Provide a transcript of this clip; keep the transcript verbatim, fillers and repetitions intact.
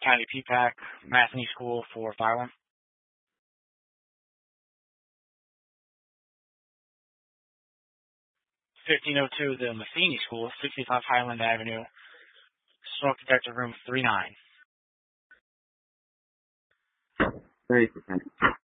County P PAC, Matheny School for fire alarm. fifteen oh two, the Matheny School, sixty-five Highland Avenue, smoke detector room three nine. thirty percent.